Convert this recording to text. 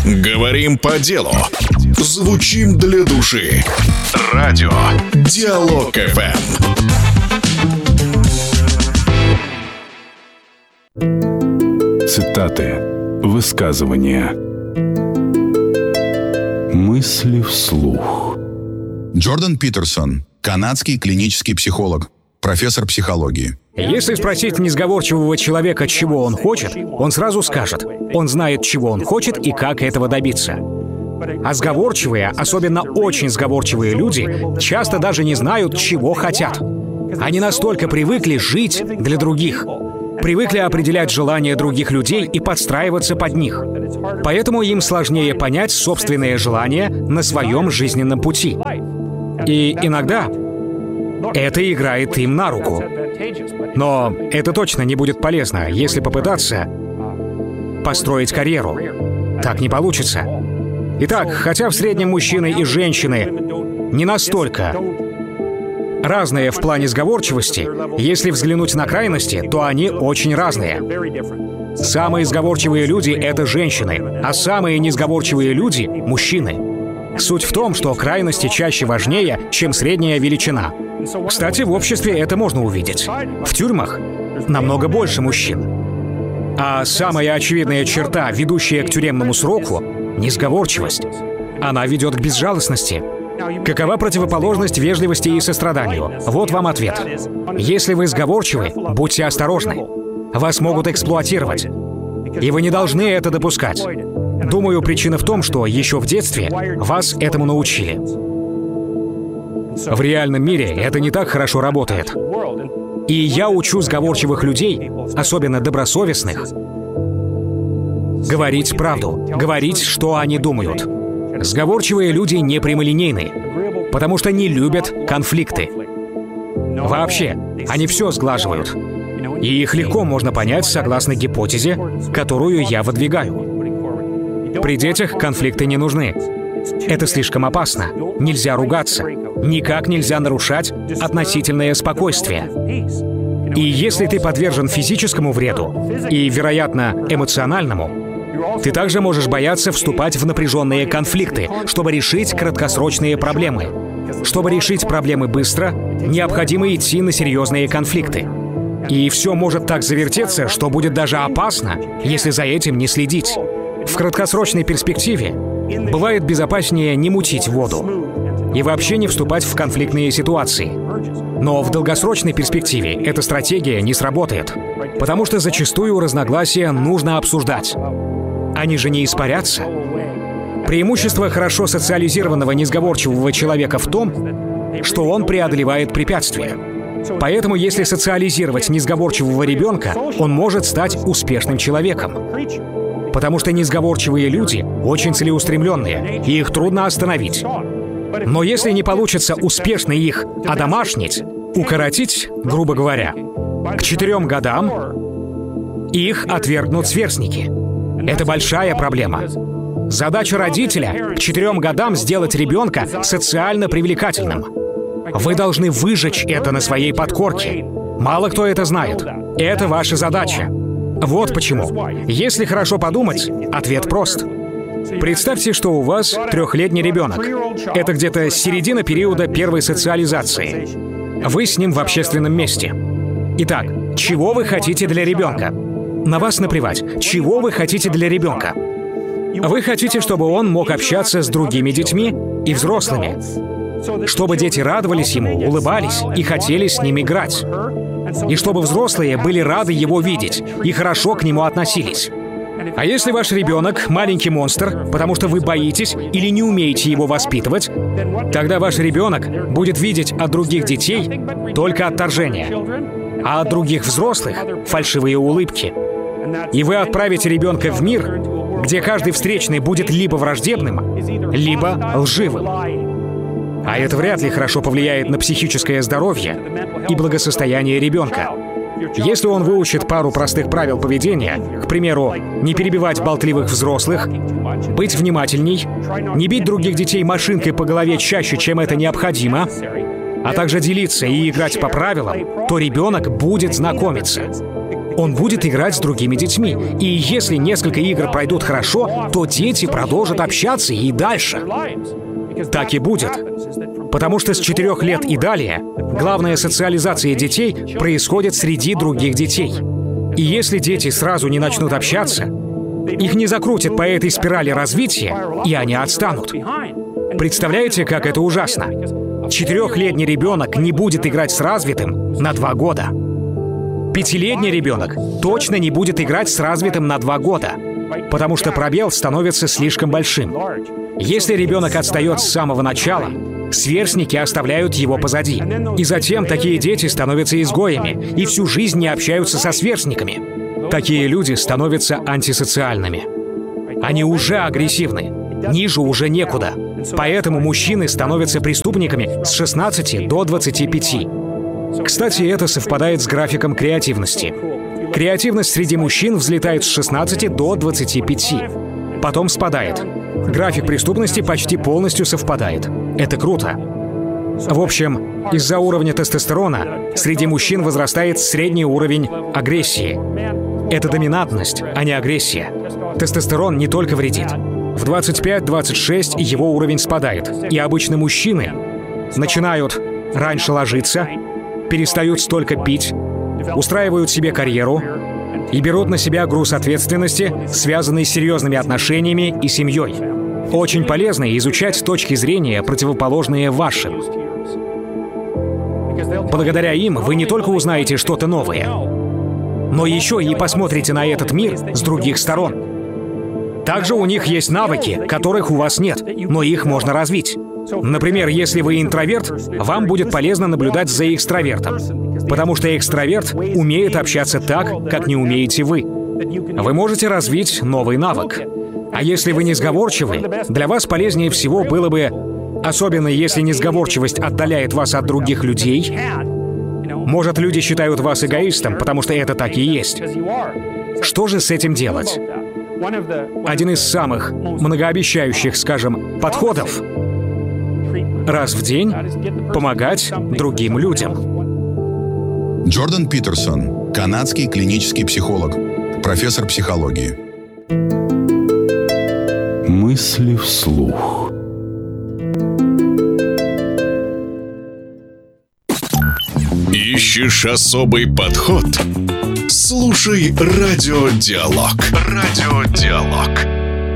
Говорим по делу. Звучим для души. Радио Диалог ФМ. Цитаты, высказывания, мысли вслух. Джордан Питерсон, канадский клинический психолог, профессор психологии. Если спросить несговорчивого человека, чего он хочет, он сразу скажет. Он знает, чего он хочет и как этого добиться. А сговорчивые, особенно очень сговорчивые люди, часто даже не знают, чего хотят. Они настолько привыкли жить для других, привыкли определять желания других людей и подстраиваться под них. Поэтому им сложнее понять собственные желания на своем жизненном пути. И иногда это играет им на руку. Но это точно не будет полезно, если попытаться построить карьеру. Так не получится. Итак, хотя в среднем мужчины и женщины не настолько разные в плане сговорчивости, если взглянуть на крайности, то они очень разные. Самые сговорчивые люди — это женщины, а самые несговорчивые люди — мужчины. Суть в том, что крайности чаще важнее, чем средняя величина. Кстати, в обществе это можно увидеть. В тюрьмах намного больше мужчин. А самая очевидная черта, ведущая к тюремному сроку — несговорчивость. Она ведет к безжалостности. Какова противоположность вежливости и состраданию? Вот вам ответ. Если вы сговорчивы, будьте осторожны. Вас могут эксплуатировать. И вы не должны это допускать. Думаю, причина в том, что еще в детстве вас этому научили. В реальном мире это не так хорошо работает. И я учу сговорчивых людей, особенно добросовестных, говорить правду, говорить, что они думают. Сговорчивые люди не прямолинейны, потому что не любят конфликты. Вообще, они все сглаживают. И их легко можно понять согласно гипотезе, которую я выдвигаю. При детях конфликты не нужны. Это слишком опасно. Нельзя ругаться. Никак нельзя нарушать относительное спокойствие. И если ты подвержен физическому вреду и, вероятно, эмоциональному, ты также можешь бояться вступать в напряженные конфликты, чтобы решить краткосрочные проблемы. Чтобы решить проблемы быстро, необходимо идти на серьезные конфликты. И все может так завертеться, что будет даже опасно, если за этим не следить. В краткосрочной перспективе бывает безопаснее не мутить воду и вообще не вступать в конфликтные ситуации. Но в долгосрочной перспективе эта стратегия не сработает, потому что зачастую разногласия нужно обсуждать. Они же не испарятся. Преимущество хорошо социализированного несговорчивого человека в том, что он преодолевает препятствия. Поэтому, если социализировать несговорчивого ребенка, он может стать успешным человеком. Потому что несговорчивые люди очень целеустремленные, и их трудно остановить. Но если не получится успешно их одомашнить, укоротить, грубо говоря, к 4 годам их отвергнут сверстники. Это большая проблема. Задача родителя к 4 годам сделать ребенка социально привлекательным. Вы должны выжечь это на своей подкорке. Мало кто это знает. Это ваша задача. Вот почему. Если хорошо подумать, ответ прост. Представьте, что у вас 3-летний ребенок. Это где-то середина периода первой социализации. Вы с ним в общественном месте. Итак, чего вы хотите для ребенка? На вас наплевать. Чего вы хотите для ребенка? Вы хотите, чтобы он мог общаться с другими детьми и взрослыми. Чтобы дети радовались ему, улыбались и хотели с ним играть. И чтобы взрослые были рады его видеть и хорошо к нему относились. А если ваш ребенок — маленький монстр, потому что вы боитесь или не умеете его воспитывать, тогда ваш ребенок будет видеть от других детей только отторжение, а от других взрослых — фальшивые улыбки. И вы отправите ребенка в мир, где каждый встречный будет либо враждебным, либо лживым. А это вряд ли хорошо повлияет на психическое здоровье и благосостояние ребенка. Если он выучит пару простых правил поведения, к примеру, не перебивать болтливых взрослых, быть внимательней, не бить других детей машинкой по голове чаще, чем это необходимо, а также делиться и играть по правилам, то ребенок будет знакомиться. он будет играть с другими детьми. И если несколько игр пройдут хорошо, то дети продолжат общаться и дальше. Так и будет. Потому что с 4 лет и далее главная социализация детей происходит среди других детей. И если дети сразу не начнут общаться, их не закрутят по этой спирали развития, и они отстанут. Представляете, как это ужасно? 4-летний ребенок не будет играть с развитым на 2 года. 5-летний ребенок точно не будет играть с развитым на 2 года, потому что пробел становится слишком большим. Если ребенок отстает с самого начала, сверстники оставляют его позади. И затем такие дети становятся изгоями и всю жизнь не общаются со сверстниками. Такие люди становятся антисоциальными. Они уже агрессивны, ниже уже некуда. Поэтому мужчины становятся преступниками с 16 до 25. Кстати, это совпадает с графиком креативности. Креативность среди мужчин взлетает с 16 до 25. Потом спадает. График преступности почти полностью совпадает. Это круто. В общем, из-за уровня тестостерона среди мужчин возрастает средний уровень агрессии. Это доминантность, а не агрессия. Тестостерон не только вредит. В 25-26 его уровень спадает. И обычно мужчины начинают раньше ложиться, перестают столько пить, устраивают себе карьеру и берут на себя груз ответственности, связанный с серьезными отношениями и семьей. Очень полезно изучать точки зрения, противоположные вашим. Благодаря им вы не только узнаете что-то новое, но еще и посмотрите на этот мир с других сторон. Также у них есть навыки, которых у вас нет, но их можно развить. Например, если вы интроверт, вам будет полезно наблюдать за экстравертом, потому что экстраверт умеет общаться так, как не умеете вы. Вы можете развить новый навык. А если вы несговорчивы, для вас полезнее всего было бы, особенно если несговорчивость отдаляет вас от других людей, может, люди считают вас эгоистом, потому что это так и есть. Что же с этим делать? Один из самых многообещающих, скажем, подходов — раз в день помогать другим людям. Джордан Питерсон, канадский клинический психолог, профессор психологии. Мысли вслух. Ищешь особый подход? Слушай Радиодиалог. Радиодиалог.